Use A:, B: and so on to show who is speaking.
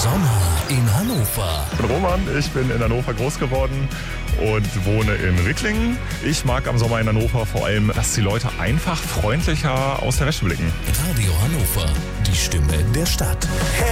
A: Sommer in Hannover.
B: Ich bin Roman, ich bin in Hannover groß geworden und wohne in Ricklingen. Ich mag am Sommer in Hannover vor allem, dass die Leute einfach freundlicher aus der Wäsche blicken.
A: Radio Hannover, die Stimme der Stadt.